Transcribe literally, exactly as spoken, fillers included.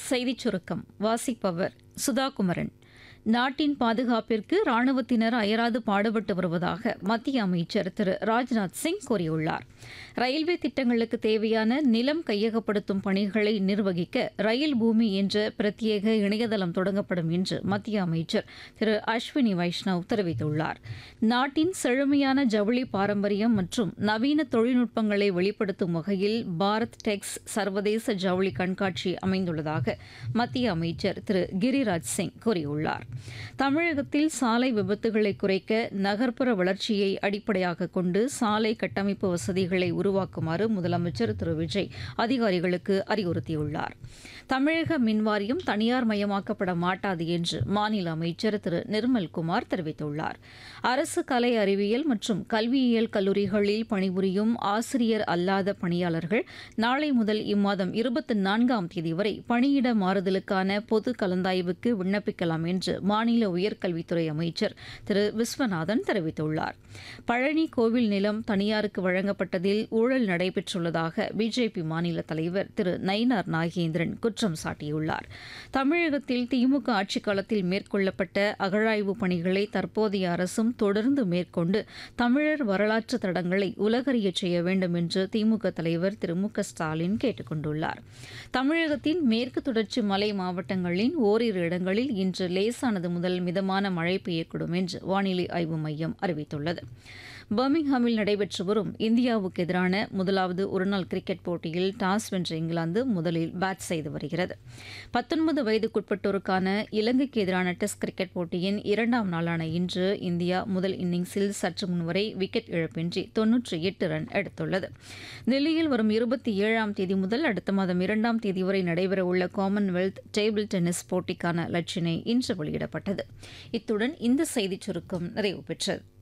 செய்திச் சுருக்கம் வாசிப்பவர் சுதாகுமரன். நாட்டின் பாதுகாப்பிற்கு ராணுவத்தினர் அயராது பாடுபட்டு வருவதாக மத்திய அமைச்சர் திரு ராஜ்நாத் சிங் கூறியுள்ளார். ரயில்வே திட்டங்களுக்கு தேவையான நிலம் கையகப்படுத்தும் பணிகளை நிர்வகிக்க ரயில் பூமி என்ற பிரத்யேக இணையதளம் தொடங்கப்படும் என்று மத்திய அமைச்சர் திரு அஸ்வினி வைஷ்ணவ் தெரிவித்துள்ளார். நாட்டின் செழுமையான ஜவுளி பாரம்பரியம் மற்றும் நவீன தொழில்நுட்பங்களை வெளிப்படுத்தும் வகையில் பாரத் டெக்ஸ் சர்வதேச ஜவுளி கண்காட்சி அமைந்துள்ளதாக மத்திய அமைச்சர் திரு கிரிராஜ் சிங் கூறியுள்ளார். தமிழகத்தில் சாலை விபத்துகளை குறைக்க நகர்ப்புற வளர்ச்சியை அடிப்படையாக கொண்டு சாலை கட்டமைப்பு வசதிகளை உருவாக்குமாறு முதலமைச்சர் திரு விஜய் அதிகாரிகளுக்கு அறிவுறுத்தியுள்ளார். தமிழக மின்வாரியம் தனியார் மயமாக்கப்பட மாட்டாது என்று மாநில அமைச்சர் திரு நிர்மல்குமார் தெரிவித்துள்ளார். அரசு கலை அறிவியல் மற்றும் கல்வியியல் கல்லூரிகளில் பணிபுரியும் ஆசிரியர் அல்லாத பணியாளர்கள் நாளை முதல் இம்மாதம் இருபத்தி நான்காம் தேதி வரை பணியிட மாறுதலுக்கான பொது கலந்தாய்வுக்கு விண்ணப்பிக்கலாம் என்று மாநில உயர்கல்வித்துறை அமைச்சர் திரு விஸ்வநாதன் தெரிவித்துள்ளார். பழனி கோவில் நிலம் தனியாருக்கு வழங்கப்பட்டதில் ஊழல் நடைபெற்றுள்ளதாக பிஜேபி மாநில தலைவர் திரு நயினார் நாகேந்திரன் குற்றம் சாட்டியுள்ளார். தமிழகத்தில் திமுக ஆட்சிக் காலத்தில் மேற்கொள்ளப்பட்ட அகழாய்வு பணிகளை தற்போதைய அரசும் தொடர்ந்து மேற்கொண்டு தமிழர் வரலாற்று தடங்களை உலகறியச் செய்ய வேண்டும் என்று திமுக தலைவர் திரு மு க ஸ்டாலின் கேட்டுக் கொண்டுள்ளார். தமிழகத்தின் மேற்கு தொடர்ச்சி மலை மாவட்டங்களின் ஓரிரு இடங்களில் இன்று லேசானது முதல் மிதமான மழை பெய்யக்கூடும் என்று வானிலை ஆய்வு மையம் அறிவித்துள்ளது. பர்மிங்ஹாமில் நடைபெற்று வரும் இந்தியாவுக்கு எதிரான முதலாவது ஒருநாள் கிரிக்கெட் போட்டியில் டாஸ் வென்ற இங்கிலாந்து முதலில் பேட் செய்து வருகிறது. பத்தொன்பது வயதுக்குட்பட்டோருக்கான இலங்கைக்கு எதிரான டெஸ்ட் கிரிக்கெட் போட்டியின் இரண்டாம் நாளான இன்று இந்தியா முதல் இன்னிங்ஸில் சற்று முன்வரை விக்கெட் இழப்பின்றி தொன்னூற்றி எட்டு ரன் எடுத்துள்ளது. தில்லியில் வரும் இருபத்தி ஏழாம் தேதி முதல் அடுத்த மாதம் இரண்டாம் தேதி வரை நடைபெறவுள்ள காமன்வெல்த் டேபிள் டென்னிஸ் போட்டிக்கான லட்சினை இன்று வெளியிடப்பட்டது. இத்துடன் இந்த செய்திச் சுருக்கம் நிறைவு பெற்றது.